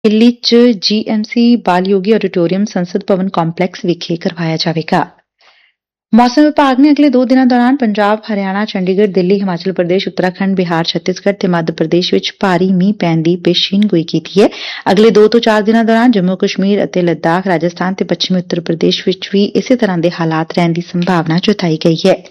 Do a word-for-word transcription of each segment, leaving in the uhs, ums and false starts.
ਦਿੱਲੀ 'ਚ ਜੀ M C ਬਾਲ ਯੋਗੀ auditorium ਸੰਸਦ ਭਵਨ ਕੰਪਲੈਕਸ ਵਿਖੇ ਕਰਵਾਇਆ ਜਾਵੇਗਾ। ਮੌਸਮ ਵਿਭਾਗ ਨੇ ਅਗਲੇ ਦੋ ਦਿਨਾਂ ਦੌਰਾਨ ਪੰਜਾਬ, ਹਰਿਆਣਾ, ਚੰਡੀਗੜ੍ਹ, ਦਿੱਲੀ, ਹਿਮਾਚਲ ਪ੍ਰਦੇਸ਼, ਉੱਤਰਾਖੰਡ, ਬਿਹਾਰ, ਛੱਤੀਸਗੜ੍ਹ ਤੇ ਮੱਧ ਪ੍ਰਦੇਸ਼ ਵਿੱਚ ਭਾਰੀ ਮੀਂਹ ਪੈਣ ਦੀ ਪੇਸ਼ੀਨਗੋਈ ਕੀਤੀ ਹੈ। ਅਗਲੇ ਦੋ ਤੋਂ ਚਾਰ ਦਿਨਾਂ ਦੌਰਾਨ ਜੰਮੂ ਕਸ਼ਮੀਰ ਅਤੇ ਲੱਦਾਖ, ਰਾਜਸਥਾਨ ਤੇ ਪੱਛਮੀ ਉੱਤਰ ਪ੍ਰਦੇਸ਼ ਵਿੱਚ ਵੀ ਇਸੇ ਤਰ੍ਹਾਂ ਦੇ ਹਾਲਾਤ ਰਹਿਣ ਦੀ ਸੰਭਾਵਨਾ ਜਤਾਈ ਗਈ ਹੈ।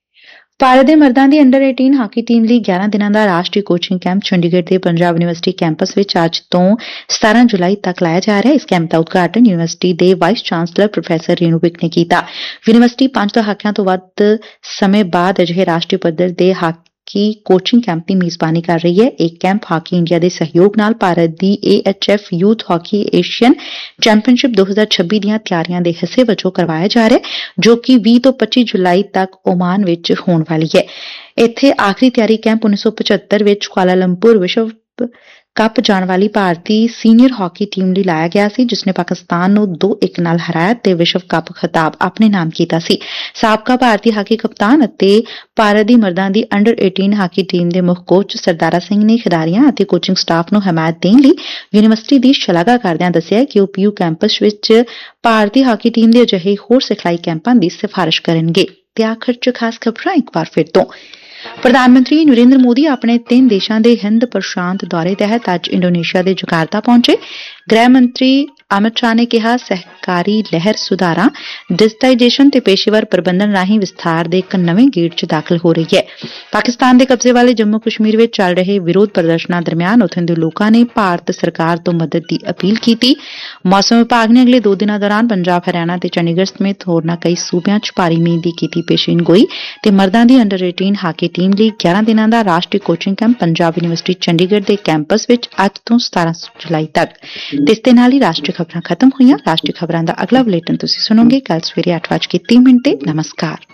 ਭਾਰਤ ਦੇ ਮਰਦਾਂ ਦੀ ਅੰਡਰ ਅਠਾਰਾਂ ਹਾਕੀ ਟੀਮ ਲਈ ਗਿਆਰਾਂ ਦਿਨਾਂ ਦਾ ਰਾਸ਼ਟਰੀ ਕੋਚਿੰਗ ਕੈਂਪ ਚੰਡੀਗੜ੍ਹ ਦੇ ਪੰਜਾਬ ਯੂਨੀਵਰਸਿਟੀ ਕੈਂਪਸ ਵਿੱਚ ਅੱਜ ਤੋਂ ਸਤਾਰਾਂ ਜੁਲਾਈ ਤੱਕ ਲਾਇਆ ਜਾ ਰਿਹਾ ਹੈ। ਇਸ ਕੈਂਪ ਦਾ ਉਦਘਾਟਨ ਯੂਨੀਵਰਸਿਟੀ ਦੇ ਵਾਈਸ ਚਾਂਸਲਰ ਪ੍ਰੋਫੈਸਰ ਰੇਣੂ ਵਿਕ ਨੇ ਕੀਤਾ। ਯੂਨੀਵਰਸਿਟੀ ਪੰਜ ਦਹਾਕਿਆਂ ਤੋਂ ਵੱਧ ਸਮੇਂ ਬਾਅਦ ਅਜਿਹੇ ਰਾਸ਼ਟਰੀ ਪੱਧਰ ਦੇ ਹਾਕੀ ਕੋਚਿੰਗ ਕੈਂਪ ਦੀ ਮੇਜ਼ਬਾਨੀ ਕਰ ਰਹੀ ਹੈ। ਇਹ ਕੈਂਪ ਹਾਕੀ ਇੰਡੀਆ ਦੇ ਸਹਿਯੋਗ ਨਾਲ ਭਾਰਤ ਦੀ ਏ H F youth hockey Asian championship ਦੋ ਹਜ਼ਾਰ ਛੱਬੀ ਦੀਆਂ ਤਿਆਰੀਆਂ ਦੇ ਹਿੱਸੇ ਵਜੋਂ ਕਰਵਾਇਆ ਜਾ ਰਿਹਾ ਹੈ, ਜੋ ਕਿ ਵੀਹ ਤੋਂ ਪੱਚੀ ਜੁਲਾਈ ਤੱਕ ਓਮਾਨ ਵਿੱਚ ਹੋਣ ਵਾਲੀ ਹੈ। ਇੱਥੇ ਆਖਰੀ ਤਿਆਰੀ ਕੈਂਪ ਉੱਨੀ ਸੌ ਪਚੱਤਰ ਵਿੱਚ ਕੁਆਲਾਲੰਪੁਰ ਵਿਸ਼ਵ ਕੱਪ ਜਾਣ ਵਾਲੀ ਭਾਰਤੀ ਸੀਨੀਅਰ ਹਾਕੀ ਟੀਮ ਲਈ ਲਾਇਆ ਗਿਆ ਸੀ, ਜਿਸ ਨੇ ਪਾਕਿਸਤਾਨ ਨੂੰ ਦੋ ਇੱਕ ਨਾਲ ਹਰਾਇਆ ਤੇ ਵਿਸ਼ਵ ਕੱਪ ਖਿਤਾਬ ਆਪਣੇ ਨਾਮ ਕੀਤਾ ਸੀ। ਸਾਬਕਾ ਭਾਰਤੀ ਹਾਕੀ ਕਪਤਾਨ ਅਤੇ ਭਾਰਤ ਦੀ ਮਰਦਾਂ ਦੀ ਅੰਡਰ ਅਠਾਰਾਂ ਹਾਕੀ ਟੀਮ ਦੇ ਮੁੱਖ ਕੋਚ ਸਰਦਾਰਾ ਸਿੰਘ ਨੇ ਖਿਡਾਰੀਆਂ ਅਤੇ ਕੋਚਿੰਗ ਸਟਾਫ ਨੂੰ ਹਮਾਇਤ ਦੇਣ ਲਈ ਯੂਨੀਵਰਸਿਟੀ ਦੀ ਸ਼ਲਾਘਾ ਕਰਦਿਆਂ ਦੱਸਿਆ ਕਿ ਉਹ ਪੀਯੂ ਕੈਂਪਸ ਵਿੱਚ ਭਾਰਤੀ ਹਾਕੀ ਟੀਮ ਦੇ ਅਜਿਹੇ ਹੋਰ ਸਿਖਲਾਈ ਕੈਂਪਾਂ ਦੀ ਸਿਫਾਰਿਸ਼ ਕਰਨਗੇ। ਤੇ ਆਖਰ 'ਚ ਖਾਸ ਖਬਰਾਂ ਇੱਕ ਵਾਰ ਫਿਰ ਤੋਂ ਪ੍ਰਧਾਨ ਮੰਤਰੀ ਨਰਿੰਦਰ ਮੋਦੀ ਆਪਣੇ ਤਿੰਨ ਦੇਸ਼ਾਂ ਦੇ ਹਿੰਦ ਪ੍ਰਸ਼ਾਂਤ ਦੌਰੇ ਤਹਿਤ ਅੱਜ ਇੰਡੋਨੇਸ਼ੀਆ ਦੇ ਜਕਾਰਤਾ ਪਹੁੰਚੇ। ਗ੍ਰਹਿ ਮੰਤਰੀ ਅਮਿਤ ਸ਼ਾਹ ਨੇ ਕਿਹਾ, ਸਹਿਕਾਰੀ ਲਹਿਰ ਸੁਧਾਰਾਂ, ਡਿਜੀਟਾਈਜੇਸ਼ਨ ਤੇ ਪੇਸ਼ੇਵਰ ਪ੍ਰਬੰਧਨ ਰਾਹੀਂ ਵਿਸਥਾਰ ਦੇ ਇੱਕ ਨਵੇਂ ਗੇੜ 'ਚ ਦਾਖਲ ਹੋ ਰਹੀ ਹੈ। ਪਾਕਿਸਤਾਨ ਦੇ ਕਬਜ਼ੇ ਵਾਲੇ ਜੰਮੂ ਕਸ਼ਮੀਰ ਵਿੱਚ ਚੱਲ ਰਹੇ ਵਿਰੋਧ ਪ੍ਰਦਰਸ਼ਨਾਂ ਦਰਮਿਆਨ ਉੱਥੋਂ ਦੇ ਲੋਕਾਂ ਨੇ ਭਾਰਤ ਸਰਕਾਰ ਤੋਂ ਮਦਦ ਦੀ ਅਪੀਲ ਕੀਤੀ। ਮੌਸਮ ਵਿਭਾਗ ਨੇ ਅਗਲੇ ਦੋ ਦਿਨਾਂ ਦੌਰਾਨ ਪੰਜਾਬ, ਹਰਿਆਣਾ ਤੇ ਚੰਡੀਗੜ੍ਹ ਸਮੇਤ ਹੋਰਨਾਂ ਕਈ ਸੂਬਿਆਂ 'ਚ ਭਾਰੀ ਮੀਂਹ ਦੀ ਕੀਤੀ ਪੇਸ਼ੀਨਗੋਈ ਤੇ ਮਰਦਾਂ ਦੀ ਅੰਡਰ ਅਠਾਰਾਂ ਹਾਕੀ ਟੀਮ ਲਈ ਗਿਆਰਾਂ ਦਿਨਾਂ ਦਾ ਰਾਸ਼ਟਰੀ coaching camp Punjab university Chandigarh ਦੇ ਕੈਂਪਸ ਵਿੱਚ ਅੱਜ ਤੋਂ ਸਤਾਰਾਂ ਜੁਲਾਈ ਤੱਕ। ਇਸ ਦੇ ਨਾਲ ਹੀ ਰਾਸ਼ਟਰੀ ਖਬਰਾਂ ਖਤਮ ਹੋਈਆਂ। ਰਾਸ਼ਟਰੀ ਖਬਰਾਂ ਦਾ ਅਗਲਾ ਬੁਲੇਟਿਨ ਤੁਸੀਂ ਸੁਣੋਗੇ ਕੱਲ ਸਵੇਰੇ ਅੱਠ ਵੱਜ ਕੇ ਤੀਹ ਮਿੰਟ ਤੇ। ਨਮਸਕਾਰ।